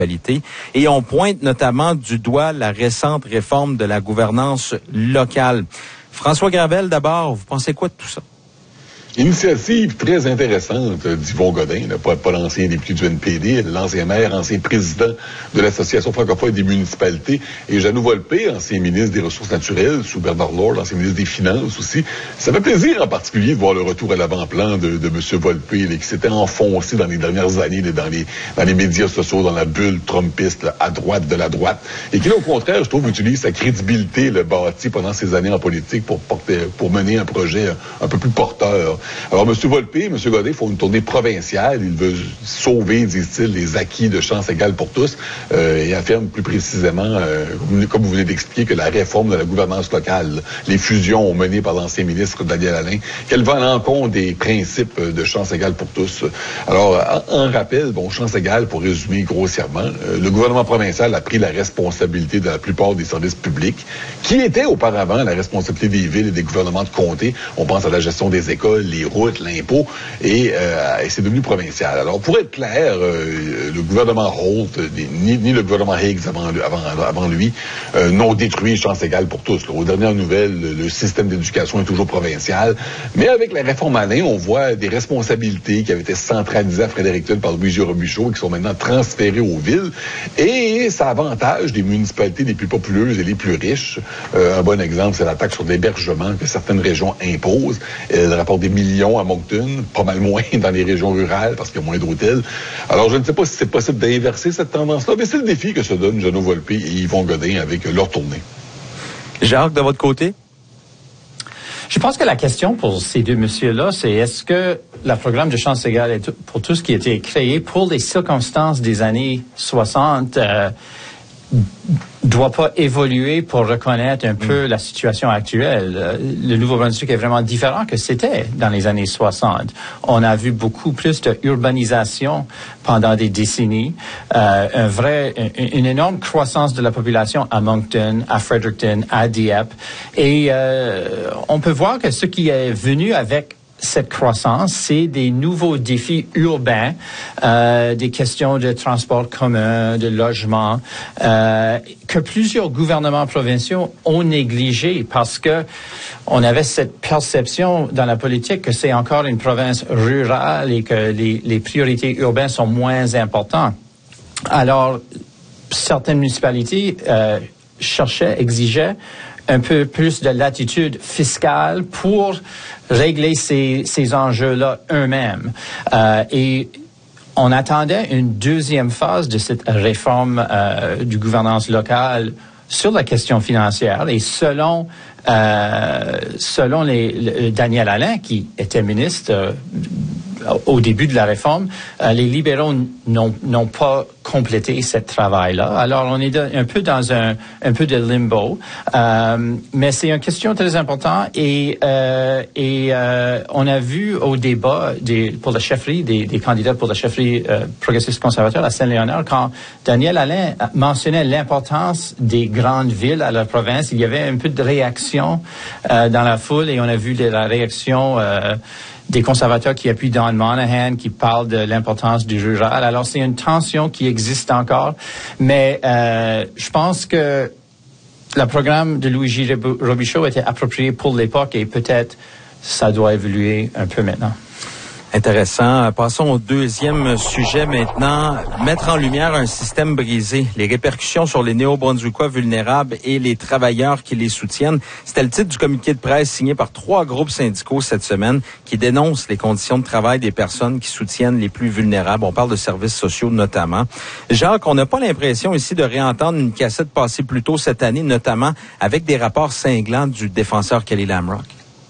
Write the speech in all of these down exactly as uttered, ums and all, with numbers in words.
municipalités. Et on pointe notamment du doigt la récente réforme de la gouvernance locale. François Gravel, d'abord, vous pensez quoi de tout ça? Initiative très intéressante d'Yvon Godin, là, pas, pas l'ancien député du N P D, l'ancien maire, ancien président de l'Association francophone des municipalités, et Janou Volpe, ancien ministre des Ressources naturelles, sous Bernard Lord, ancien ministre des Finances aussi. Ça fait plaisir en particulier de voir le retour à l'avant-plan de, de M. Volpe, là, qui s'était enfoncé dans les dernières années là, dans, les, dans les médias sociaux, dans la bulle trumpiste, là, à droite de la droite, et qui là, au contraire, je trouve, utilise sa crédibilité là, bâtie pendant ces années en politique pour, porter, pour mener un projet un, un peu plus porteur. Alors, M. Volpe, M. Godin font une tournée provinciale. Il veut sauver, disent-ils, les acquis de chance égale pour tous euh, et affirme plus précisément, euh, comme vous venez d'expliquer, que la réforme de la gouvernance locale, les fusions menées par l'ancien ministre Daniel Alain, qu'elle va à l'encontre des principes de chance égale pour tous. Alors, en, en rappel, bon, chance égale, pour résumer grossièrement, euh, le gouvernement provincial a pris la responsabilité de la plupart des services publics, qui étaient auparavant la responsabilité des villes et des gouvernements de comté. On pense à la gestion des écoles, les routes, l'impôt, et, euh, et c'est devenu provincial. Alors, pour être clair, euh, le gouvernement Holt, ni, ni le gouvernement Higgs avant, avant, avant lui, euh, n'ont détruit chance égale pour tous. Là. Aux dernières nouvelles, le, le système d'éducation est toujours provincial, mais avec la réforme Alain, on voit des responsabilités qui avaient été centralisées à Fredericton par Louis Robichaud et qui sont maintenant transférées aux villes, et ça avantage des municipalités les plus populeuses et les plus riches. Euh, un bon exemple, c'est la taxe sur l'hébergement que certaines régions imposent. Elle rapporte des millions à Moncton, pas mal moins dans les régions rurales parce qu'il y a moins d'hôtels. Alors, je ne sais pas si c'est possible d'inverser cette tendance-là, mais c'est le défi que se donnent Janou Volpe et Yvon Godin avec leur tournée. Jacques, de votre côté? Je pense que la question pour ces deux messieurs-là, c'est est-ce que le programme de chance égale pour tout ce qui a été créé pour les circonstances des années soixante euh, doit pas évoluer pour reconnaître un peu mm. la situation actuelle. Le Nouveau-Brunswick est vraiment différent que c'était dans les années soixante. On a vu beaucoup plus de urbanisation pendant des décennies, euh, un vrai, une, une énorme croissance de la population à Moncton, à Fredericton, à Dieppe, et euh, on peut voir que ce qui est venu avec cette croissance, c'est des nouveaux défis urbains, euh, des questions de transport commun, de logement, euh, que plusieurs gouvernements provinciaux ont négligé parce que on avait cette perception dans la politique que c'est encore une province rurale et que les, les priorités urbaines sont moins importantes. Alors, certaines municipalités euh, cherchaient, exigeaient un peu plus de latitude fiscale pour régler ces, ces enjeux-là eux-mêmes. Euh, et on attendait une deuxième phase de cette réforme euh, du gouvernance locale sur la question financière. Et selon euh, selon les, le, Daniel Alain, qui était ministre euh, au début de la réforme, euh, les libéraux n'ont, n'ont pas complété ce travail-là. Alors, on est de, un peu dans un, un peu de limbo, euh, mais c'est une question très importante et, euh, et euh, on a vu au débat des, pour la chefferie, des, des candidats pour la chefferie euh, progressiste conservateur à Saint-Léonard, quand Daniel Alain mentionnait l'importance des grandes villes à la province, il y avait un peu de réaction euh, dans la foule et on a vu de la réaction euh, des conservateurs qui appuient Don Monahan, qui parlent de l'importance du rural. Alors, c'est une tension qui existe encore, mais euh, je pense que le programme de Louis Robichaud était approprié pour l'époque et peut-être ça doit évoluer un peu maintenant. Intéressant. Passons au deuxième sujet maintenant. Mettre en lumière un système brisé, les répercussions sur les Néo-Brunswickois vulnérables et les travailleurs qui les soutiennent. C'était le titre du communiqué de presse signé par trois groupes syndicaux cette semaine qui dénoncent les conditions de travail des personnes qui soutiennent les plus vulnérables. On parle de services sociaux notamment. Jacques, on n'a pas l'impression ici de réentendre une cassette passée plus tôt cette année, notamment avec des rapports cinglants du défenseur Kelly Lamrock.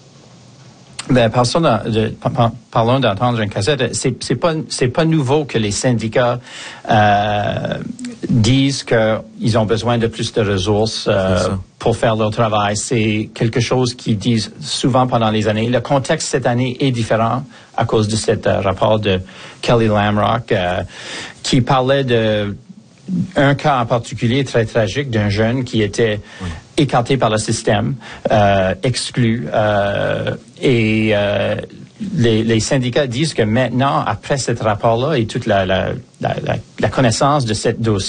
Ben, parlons, de, parlons d'entendre une cassette. C'est, c'est pas, c'est pas nouveau que les syndicats euh, disent qu'ils ont besoin de plus de ressources euh, pour faire leur travail. C'est quelque chose qu'ils disent souvent pendant les années. Le contexte cette année est différent à cause de ce euh, rapport de Kelly Lamrock euh, qui parlait de un cas en particulier très tragique d'un jeune qui était oui. écarté par le système, euh, exclu, euh, et euh, les, les syndicats disent que maintenant, après ce rapport-là et toute la, la, la, la connaissance de ce dossier,